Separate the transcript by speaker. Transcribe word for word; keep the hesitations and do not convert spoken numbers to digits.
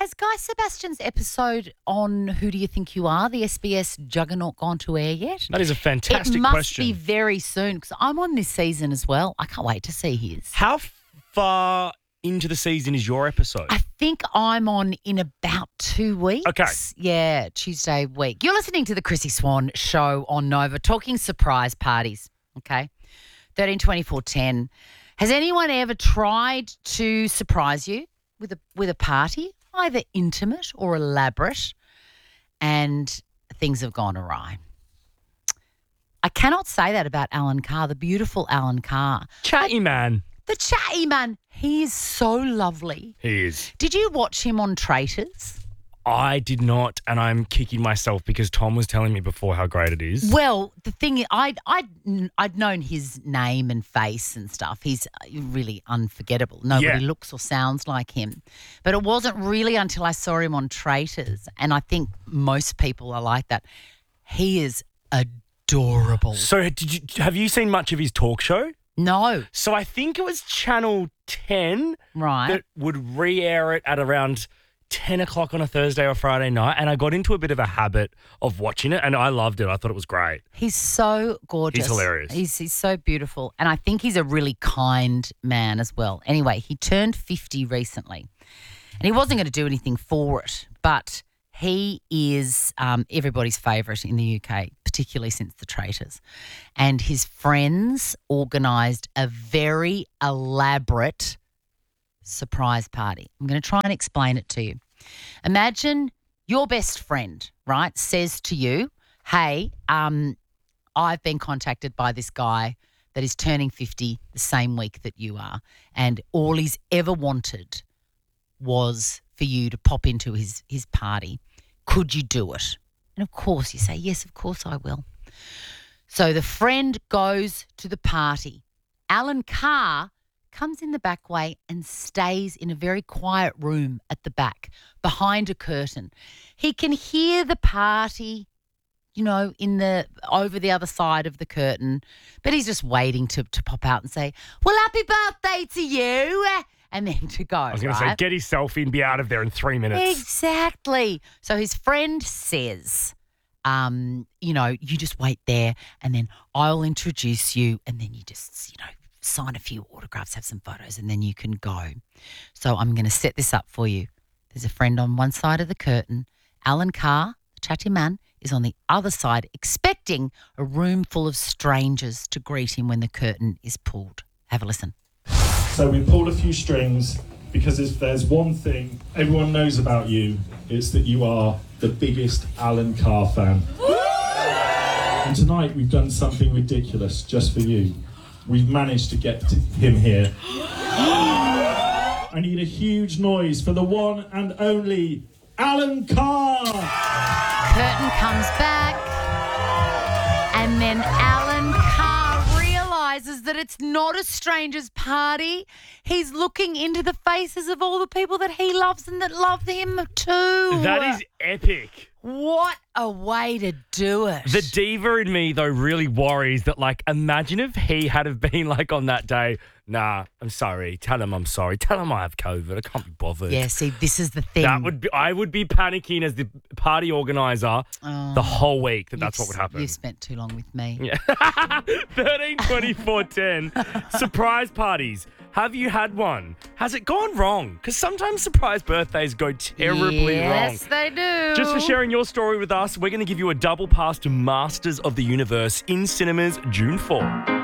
Speaker 1: Has Guy Sebastian's episode on Who Do You Think You Are, the S B S juggernaut, gone to air yet?
Speaker 2: That is a fantastic
Speaker 1: It must
Speaker 2: question.
Speaker 1: be very soon because I'm on this season as well. I can't wait to see his.
Speaker 2: How far into the season is your episode?
Speaker 1: I think I'm on in about two weeks.
Speaker 2: Okay.
Speaker 1: Yeah, Tuesday week. You're listening to the Chrissy Swan Show on Nova, talking surprise parties, okay? thirteen twenty-four ten. Has anyone ever tried to surprise you with a with a party, either intimate or elaborate, and things have gone awry? I cannot say that about Alan Carr, the beautiful Alan Carr.
Speaker 2: Chatty man.
Speaker 1: The chatty man, he is so lovely.
Speaker 2: He is.
Speaker 1: Did you watch him on Traitors?
Speaker 2: I did not, and I'm kicking myself because Tom was telling me before how great it is.
Speaker 1: Well, the thing is, I'd, I'd, I'd known his name and face and stuff. He's really unforgettable. Nobody
Speaker 2: Yeah.
Speaker 1: looks or sounds like him. But it wasn't really until I saw him on Traitors, and I think most people are like that. He is adorable.
Speaker 2: So did you have you seen much of his talk show?
Speaker 1: No.
Speaker 2: So I think it was Channel ten
Speaker 1: Right.
Speaker 2: that would re-air it at around ten o'clock on a Thursday or Friday night, and I got into a bit of a habit of watching it, and I loved it. I thought it was great.
Speaker 1: He's so gorgeous.
Speaker 2: He's hilarious.
Speaker 1: He's, he's so beautiful. And I think he's a really kind man as well. Anyway, he turned fifty recently, and he wasn't going to do anything for it, but he is um, everybody's favourite in the U K, particularly since the Traitors. And his friends organised a very elaborate surprise party. I'm going to try and explain it to you. Imagine your best friend, right, says to you, hey, um, I've been contacted by this guy that is turning fifty the same week that you are, and all he's ever wanted was for you to pop into his, his party. Could you do it? And of course you say, yes, of course I will. So the friend goes to the party. Alan Carr comes in the back way and stays in a very quiet room at the back behind a curtain. He can hear the party, you know, in the over the other side of the curtain, but he's just waiting to, to pop out and say, well, happy birthday to you, and then to go.
Speaker 2: I was going to say, get his selfie and be out of there in three minutes.
Speaker 1: Exactly. So his friend says, um, you know, you just wait there and then I'll introduce you, and then you just, you know, sign a few autographs, have some photos, and then you can go. So I'm going to set this up for you. There's a friend on one side of the curtain. Alan Carr, the chatty man, is on the other side, expecting a room full of strangers to greet him when the curtain is pulled. Have a listen.
Speaker 3: So we pulled a few strings because if there's one thing everyone knows about you, it's that you are the biggest Alan Carr fan. And tonight we've done something ridiculous just for you. We've managed to get him here. I need a huge noise for the one and only Alan Carr.
Speaker 1: Curtain comes back, and then Alan Carr realises that it's not a stranger's party. He's looking into the faces of all the people that he loves and that love him too.
Speaker 2: That is epic.
Speaker 1: What a way to do it.
Speaker 2: The diva in me, though, really worries that, like, imagine if he had have been, like, on that day, nah, I'm sorry, tell him I'm sorry, tell him I have COVID, I can't be bothered.
Speaker 1: Yeah, see, this is the thing.
Speaker 2: That would be, I would be panicking as the party organiser
Speaker 1: Oh,
Speaker 2: the whole week that that's
Speaker 1: you've-
Speaker 2: what would happen.
Speaker 1: You've spent too long with me.
Speaker 2: Yeah. thirteen twenty-four ten. Surprise parties. Have you had one? Has it gone wrong? Because sometimes surprise birthdays go terribly wrong.
Speaker 1: Yes, they do.
Speaker 2: Just for sharing your story with us, we're going to give you a double pass to Masters of the Universe in cinemas June fourth.